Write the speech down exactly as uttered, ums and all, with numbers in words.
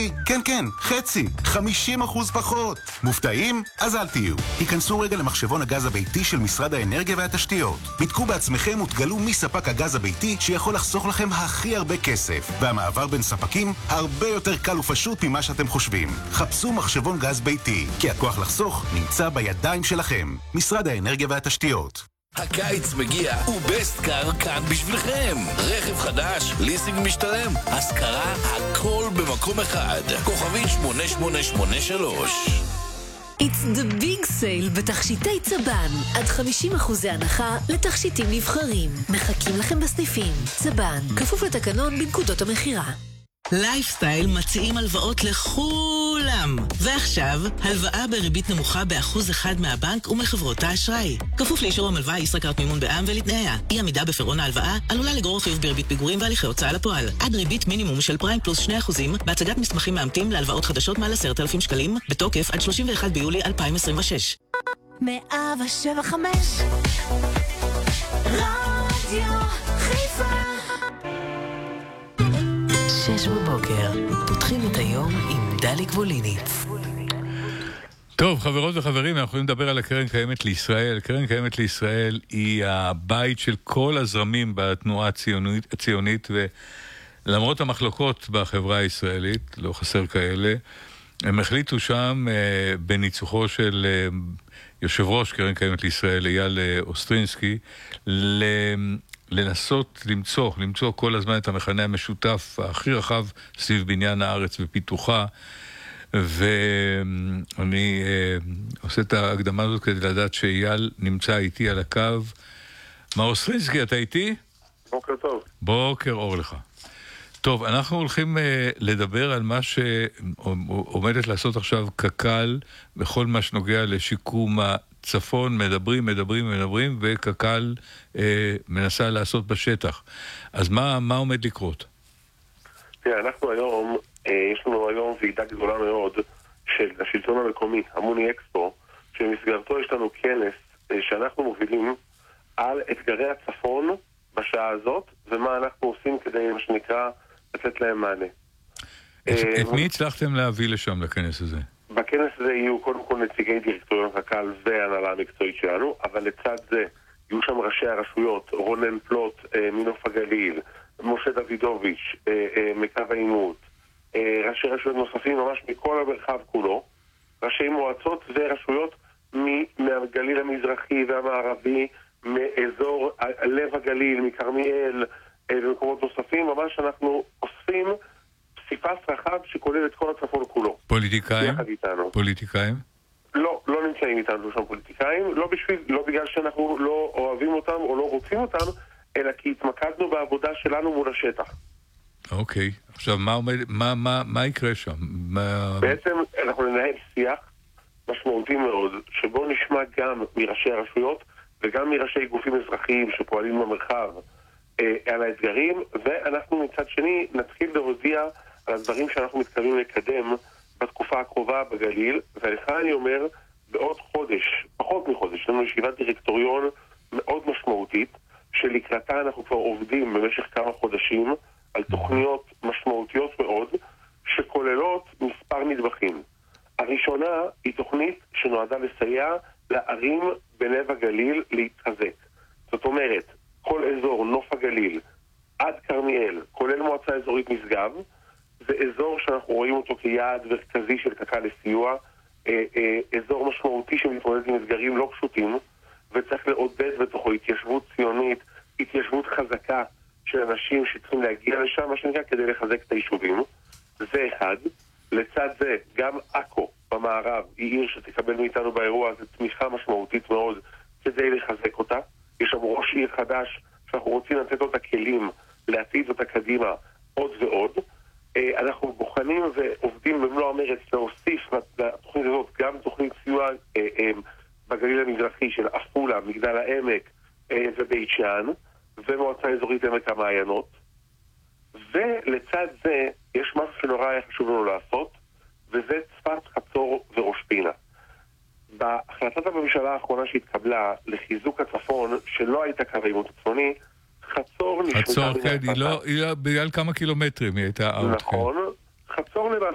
כן, כן, חצי, חמישים אחוז פחות. מופתעים? אז אל תהיו. היכנסו רגע למחשבון הגז הביתי של משרד האנרגיה והתשתיות. בדקו בעצמכם ותגלו מי ספק הגז הביתי שיכול לחסוך לכם הכי הרבה כסף. והמעבר בין ספקים הרבה יותר קל ופשוט ממה שאתם חושבים. חפשו מחשבון גז ביתי, כי הכוח לחסוך נמצא בידיים שלכם. משרד האנרגיה והתשתיות. הקיץ מגיע, ובסטקאר כאן בשבילכם. רכב חדש, ליסינג משתלם, השכרה, הכל במקום אחד. כוכבית שמונה שמונה שמונה שלוש. It's the big sale בתכשיטי צבן. עד חמישים אחוז הנחה לתכשיטים נבחרים. מחכים לכם בסניפים. צבן, כפוף לתקנון בנקודות המחירה. לייפסטייל מציעים הלוואות לכולם. ועכשיו, הלוואה בריבית נמוכה באחוז אחד מהבנק ומחברות האשראי. כפוף לאישור המלווה ישראכרט מימון בע"מ ולתנאיה. אי עמידה בפירעון ההלוואה עלולה לגרור חיוב בריבית פיגורים והליכי הוצאה לפועל. עד ריבית מינימום של פריים פלוס שני אחוזים בהצגת מסמכים מאמתים להלוואות חדשות מעל עשרת אלפים שקלים, בתוקף עד שלושים ואחד ביולי אלפיים עשרים ושש. מאה שבע וחמש רדיו חיפה. שש בבוקר, פותחים את היום עם דלי גבוליניץ. טוב, חברות וחברים, אנחנו יכולים לדבר על הקרן קיימת לישראל. הקרן קיימת לישראל היא הבית של כל הזרמים בתנועה הציונית, הציונית, ולמרות המחלוקות בחברה הישראלית, לא חסר כאלה, הם החליטו שם, אה, בניצוחו של אה, יושב ראש קרן קיימת לישראל, אייל אוסטרינסקי, ל... לנסות למצוא, למצוא כל הזמן את המכנה המשותף הכי רחב סביב בניין הארץ ופיתוחה, ואני אה, עושה את ההקדמה הזאת כדי לדעת שאייל נמצא איתי על הקו. מר אוסטרינסקי, אתה איתי? בוקר טוב. בוקר אור לך. טוב, אנחנו הולכים אה, לדבר על מה שעומדת לעשות עכשיו קק"ל בכל מה שנוגע לשיקום הצפון. מדברים, מדברים, מדברים, וקק"ל אה, מנסה לעשות בשטח. אז מה, מה עומד לקרות? תראה, אנחנו היום, אה, יש לנו היום ועידה גדולה מאוד של השלטון המקומי, המוני אקספו, שבמסגרתו יש לנו כנס אה, שאנחנו מובילים על אתגרי הצפון בשעה הזאת, ומה אנחנו עושים כדי, מה שנקרא, לתת להם מענה. את, את מי הצלחתם להביא לשם לכנס הזה? בכנס הזה יהיו קודם כל נציגי דירקטוריון קק"ל והנהלה המקצועית שלנו, אבל לצד זה יהיו שם ראשי הרשויות, רונן פלוט מנוף הגליל, משה דוידוביץ' מקו העימות, ראשי רשויות נוספים ממש מכל המרחב כולו, ראשי מועצות ורשויות מהגליל המזרחי והמערבי, מאזור לב הגליל, מכרמיאל ומקומות נוספים. ממש אנחנו עושים פסיפס רחב שכולל את כל הצפון כולו. פוליטיקאים? פוליטיקאים? לא, לא נמצאים איתנו שם פוליטיקאים, לא בשביל, לא בגלל שאנחנו לא אוהבים אותם או לא רוצים אותם, אלא כי התמקדנו בעבודה שלנו מול השטח. אוקיי. עכשיו, מה עומד, מה, מה, מה יקרה שם? מה... בעצם אנחנו ננהל שיח משמעותי מאוד, שבו נשמע גם מראשי הרשויות וגם מראשי גופים אזרחיים שפועלים במרחב אה, על האתגרים, ואנחנו מצד שני נתחיל להודיע על הדברים שאנחנו מתכוונים לקדם בתקופה הקרובה בגליל. ולך אני אומר, בעוד חודש, פחות מחודש, לנו ישיבת דירקטוריון מאוד משמעותית, שלקראתה אנחנו כבר עובדים במשך כמה חודשים על תוכניות משמעותיות מאוד, שכוללות מספר נדבכים. הראשונה היא תוכנית שנועדה לסייע לערים בלב הגליל להתחזק. זאת אומרת, כל אזור נוף הגליל עד כרמיאל, כולל מועצה אזורית משגב, זה אזור שאנחנו רואים אותו כיעד מרכזי של קק"ל לסיוע, אה, אה, אזור משמעותי שמתמודד עם אתגרים לא פשוטים, וצריך לעודד בתוכו התיישבות ציונית, התיישבות חזקה של אנשים שצריכים להגיע לשם, מה שנקרא, כדי לחזק את היישובים. זה אחד. לצד זה, גם עכו במערב היא עיר שתקבל מאיתנו באירוע הזה תמיכה משמעותית מאוד כדי לחזק אותה. יש שם ראש עיר חדש שאנחנו רוצים לתת אותה כלים, להציץ אותה קדימה עוד ועוד. אנחנו בוחנים ועובדים במלוא המרץ להוסיף לתוכנית הזאת גם תוכנית סיוע בגליל המזרחי של עפולה, מגדל העמק ובית שאן, ומועצה אזורית עמק המעיינות. ולצד זה יש משהו שנורא היה חשוב לנו לעשות, וזה צפת, חצור וראש פינה. בהחלטת הממשלה האחרונה שהתקבלה לחיזוק הצפון, שלא הייתה קו העימות הצפוני, חצור נשמתה... חצור, כן, היא לא, היא בגלל כמה קילומטרים היא הייתה... נכון, חצור למעשה